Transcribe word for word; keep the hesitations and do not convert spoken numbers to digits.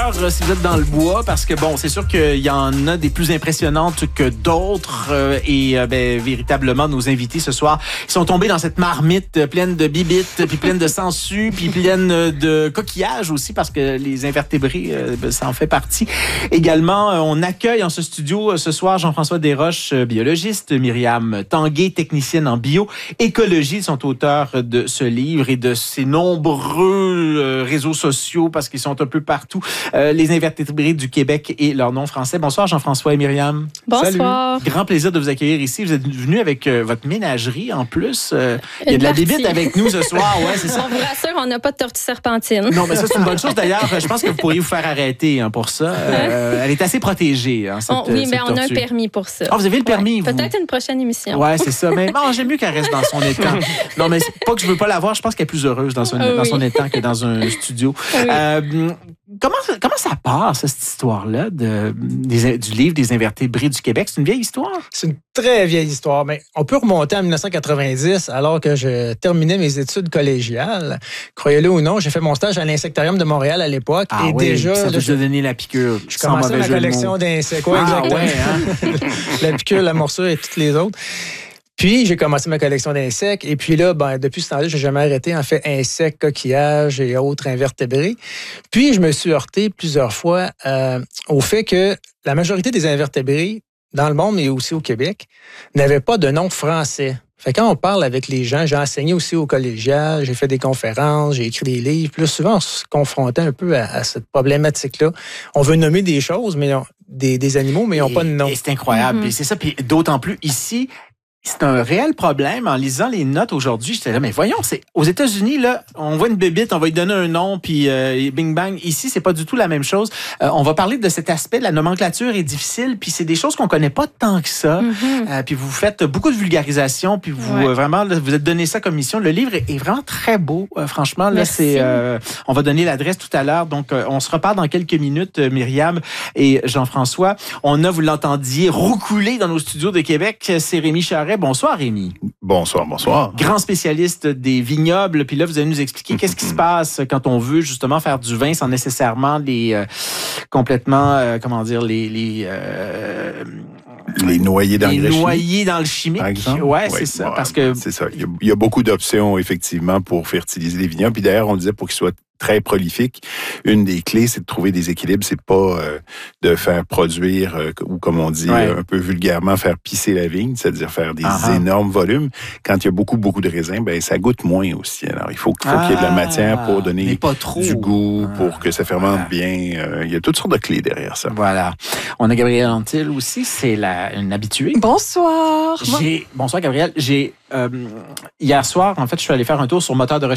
cœur euh, si vous êtes dans le bois, parce que bon, c'est sûr qu'il y en a des plus impressionnantes que d'autres. Euh, et euh, ben, véritablement, nos invités ce soir, ils sont tombés dans cette marmite euh, pleine de bibites, puis pleine de sangsues, puis pleine de coquillages aussi, parce que les invertébrés, euh, ben, ça en fait partie. Également, euh, on accueille en ce studio euh, ce soir Jean-François Desroches, euh, biologiste, Myriam Tanguay, technicienne en bioécologie. Ils sont auteurs de ce livre et de ces nombreux euh, réseaux sociaux, parce qu'ils sont un peu partout. Euh, les invertébrés du Québec et leur nom français. Bonsoir Jean-François et Myriam. Bonsoir. Salut. Grand plaisir de vous accueillir ici. Vous êtes venus avec euh, votre ménagerie en plus. Euh, il y a de la bibite avec nous ce soir. Ouais, c'est ça. On vous rassure, on n'a pas de tortue serpentine. Non, mais ça, c'est une bonne chose. D'ailleurs, je pense que vous pourriez vous faire arrêter hein, pour ça. Euh, elle est assez protégée. Hein, cette, on, oui, cette mais tortue. on a un permis pour ça. Ah, vous avez le permis, ouais, vous? Peut-être une prochaine émission. Oui, c'est ça. Mais bon, j'aime mieux qu'elle reste dans son étang. Non, mais c'est pas que je veux pas la voir. Je pense qu'elle est plus heureuse dans son, ah, dans oui. son étang que dans un studio. Oui. Euh, comment, comment ça part, ça, cette histoire-là de, des, du livre des invertébrés du Québec? C'est une vieille histoire? C'est une très vieille histoire, mais on peut remonter en dix-neuf cent quatre-vingt-dix, alors que je terminais mes études collégiales. Croyez-le ou non, j'ai fait mon stage à l'Insectarium de Montréal à l'époque. Ah et oui, déjà, ça là, vous a donné la piqûre. je commençais ma collection d'insectes. Ouais, ah, exactement. Ouais, hein? La piqûre, la morsure et toutes les autres. Puis, j'ai commencé ma collection d'insectes. Et puis là, ben, depuis ce temps-là, je n'ai jamais arrêté. En fait, insectes, coquillages et autres invertébrés. Puis, je me suis heurté plusieurs fois euh, au fait que la majorité des invertébrés dans le monde, mais aussi au Québec, n'avaient pas de nom français. Fait que quand on parle avec les gens, j'ai enseigné aussi au collégial, j'ai fait des conférences, j'ai écrit des livres. Puis là, souvent, on se confrontait un peu à, à cette problématique-là. On veut nommer des choses, mais on, des, des animaux, mais ils n'ont pas de nom. Et c'est incroyable. Mm-hmm. Et c'est ça. Puis d'autant plus ici, c'est un réel problème. En lisant les notes aujourd'hui, j'étais là, mais voyons, c'est aux États-Unis, là, on voit une bébite, on va lui donner un nom, puis euh, bing bang. Ici, c'est pas du tout la même chose. Euh, on va parler de cet aspect, la nomenclature est difficile, puis c'est des choses qu'on connaît pas tant que ça. Mm-hmm. Euh, puis vous faites beaucoup de vulgarisation, puis vous Ouais. euh, vraiment, là, vous êtes donné ça comme mission. Le livre est, est vraiment très beau, euh, franchement. Là, Merci. c'est, euh, on va donner l'adresse tout à l'heure, donc euh, on se reparle dans quelques minutes, euh, Myriam et Jean-François. On a, vous l'entendiez, roucoulé dans nos studios de Québec. C'est Rémi Charret. Bonsoir, Rémi. Bonsoir, bonsoir. Grand spécialiste des vignobles. Puis là, vous allez nous expliquer qu'est-ce qui se passe quand on veut justement faire du vin sans nécessairement les euh, complètement, euh, comment dire, les les, euh, Les noyer dans les le chimique, noyer dans le chimique. par exemple. Ouais, Oui, c'est ça. ouais, Parce que c'est ça. Il y, a, il y a beaucoup d'options effectivement pour fertiliser les vignobles. Puis d'ailleurs, on disait pour qu'ils soient très prolifiques, une des clés, c'est de trouver des équilibres. C'est pas euh, de faire produire euh, ou comme on dit Ouais. euh, un peu vulgairement, faire pisser la vigne, c'est-à-dire faire des Uh-huh. énormes volumes. Quand il y a beaucoup beaucoup de raisins, ben ça goûte moins aussi. Alors il faut, faut Ah, qu'il y ait de la matière pour mais donner pas trop. du goût, Ah, pour que ça fermente voilà. bien. Euh, il y a toutes sortes de clés derrière ça. Voilà. On a Gabrielle Antil aussi, c'est la, une habituée. Bonsoir. J'ai, bonsoir Gabrielle. J'ai euh, hier soir, en fait, je suis allé faire un tour sur moteur de recherche